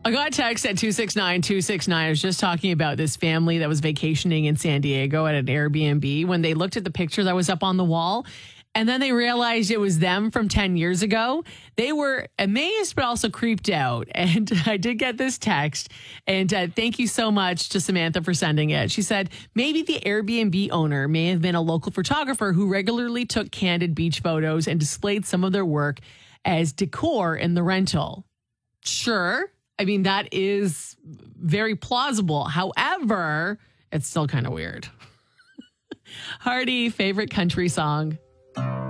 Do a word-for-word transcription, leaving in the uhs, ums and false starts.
I got a text at two six nine two six nine. I was just talking about this family that was vacationing in San Diego at an Airbnb. When they looked at the picture that was up on the wall, and then they realized it was them from ten years ago, they were amazed but also creeped out. And I did get this text, and uh, thank you so much to Samantha for sending it. She said, maybe the Airbnb owner may have been a local photographer who regularly took candid beach photos and displayed some of their work as decor in the rental. Sure. I mean, that is very plausible. However, it's still kind of weird. Hardy, favorite country song?